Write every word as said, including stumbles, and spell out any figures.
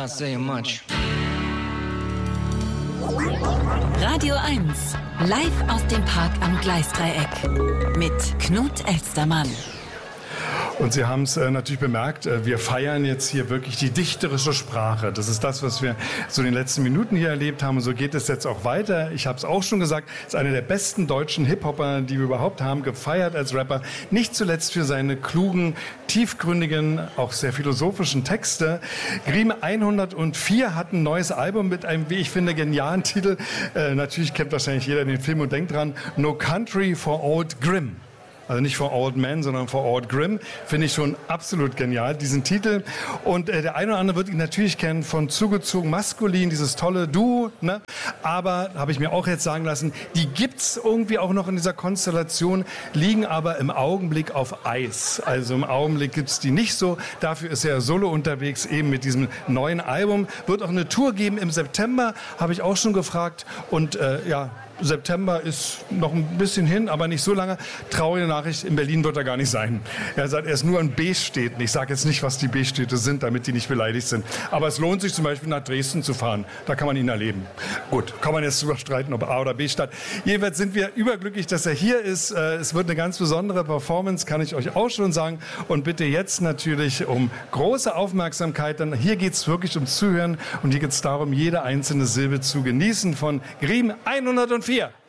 Not saying much. Radio eins, live aus dem Park am Gleisdreieck mit Knut Elstermann. Und Sie haben es äh, natürlich bemerkt, äh, wir feiern jetzt hier wirklich die dichterische Sprache. Das ist das, was wir so in den letzten Minuten hier erlebt haben. Und so geht es jetzt auch weiter. Ich habe es auch schon gesagt, ist einer der besten deutschen Hip-Hopper, die wir überhaupt haben, gefeiert als Rapper. Nicht zuletzt für seine klugen, tiefgründigen, auch sehr philosophischen Texte. Grimm hundertvier hat ein neues Album mit einem, wie ich finde, genialen Titel. Äh, natürlich kennt wahrscheinlich jeder den Film und denkt dran, No Country for Old Grimm. Also nicht for Old Men, sondern for Old Grimm. Finde ich schon absolut genial, diesen Titel. Und äh, der eine oder andere wird ihn natürlich kennen von Zugezogen Maskulin, dieses tolle Duo. Ne? Aber, habe ich mir auch jetzt sagen lassen, die gibt's irgendwie auch noch in dieser Konstellation, liegen aber im Augenblick auf Eis. Also im Augenblick gibt's die nicht so. Dafür ist er solo unterwegs, eben mit diesem neuen Album. Wird auch eine Tour geben im September, habe ich auch schon gefragt. Und äh, ja, September ist noch ein bisschen hin, aber nicht so lange. Traurige Nachricht, in Berlin wird er gar nicht sein. Er sagt, er ist nur in B-Städten. Ich sage jetzt nicht, was die B-Städte sind, damit die nicht beleidigt sind. Aber es lohnt sich zum Beispiel nach Dresden zu fahren. Da kann man ihn erleben. Gut, kann man jetzt drüber streiten, ob A- oder B-Stadt. Jedenfalls sind wir überglücklich, dass er hier ist. Es wird eine ganz besondere Performance, kann ich euch auch schon sagen. Und bitte jetzt natürlich um große Aufmerksamkeit. Denn hier geht es wirklich ums Zuhören. Und hier geht es darum, jede einzelne Silbe zu genießen von Grimm hundertvier.